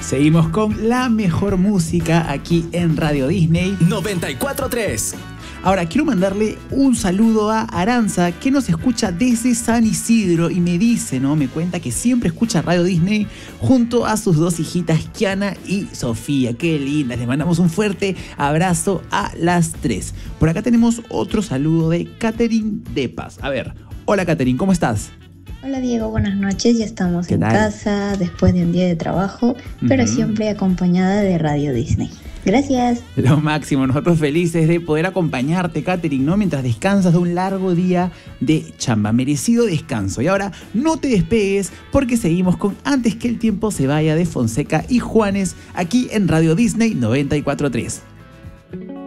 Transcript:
Seguimos con la mejor música aquí en Radio Disney 94.3. Ahora, quiero mandarle un saludo a Aranza, que nos escucha desde San Isidro y me dice, ¿no? Me cuenta que siempre escucha Radio Disney junto a sus dos hijitas, Kiana y Sofía. ¡Qué lindas! Les mandamos un fuerte abrazo a las tres. Por acá tenemos otro saludo de Catherine de Paz. A ver, hola Catherine, ¿cómo estás? Hola Diego, buenas noches. Ya estamos en tal? casa después de un día de trabajo, pero siempre acompañada de Radio Disney. Gracias. Lo máximo, nosotros felices de poder acompañarte, Catherine, ¿no? Mientras descansas de un largo día de chamba, merecido descanso. Y ahora no te despegues porque seguimos con Antes que el tiempo se vaya de Fonseca y Juanes aquí en Radio Disney 94.3.